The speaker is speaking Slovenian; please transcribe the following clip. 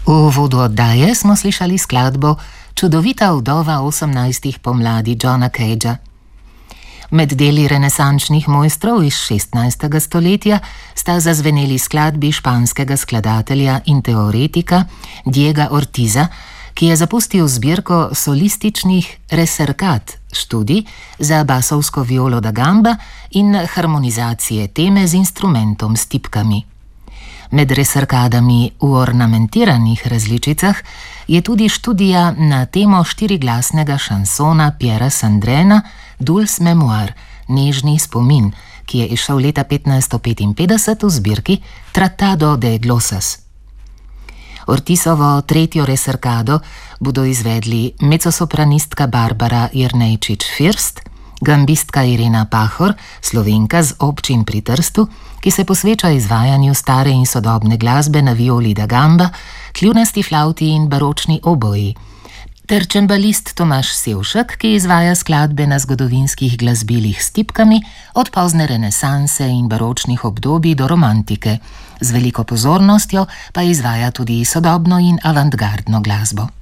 V uvodu oddaje smo slišali skladbo Čudovita vdova 18. pomladi Johna Cagea. Med deli renesančnih mojstrov iz 16. stoletja sta zazveneli skladbi španskega skladatelja in teoretika Diega Ortiza, ki je zapustil zbirko solističnih reserkat študij za basovsko violo da gamba in harmonizacije teme z instrumentom s tipkami. Med reserkadami v ornamentiranih različicah je tudi študija na temo štiriglasnega šansona Piera Sandrena Dulce Memoir, nežni spomin, ki je izšel leta 1555 v zbirki Tratado de Glosas. Ortizovo tretjo reserkado bodo izvedli mezzosopranistka Barbara Jernejčič-First, gambistka Irena Pahor, Slovenka z občin pri Trstu, ki se posveča izvajanju stare in sodobne glasbe na violi da gamba, kljunasti flavti in baročni oboji, ter čembalist Tomaž Sevšek, ki izvaja skladbe na zgodovinskih glasbilih s tipkami od pozne renesanse in baročnih obdobij do romantike, z veliko pozornostjo pa izvaja tudi sodobno in avantgardno glasbo.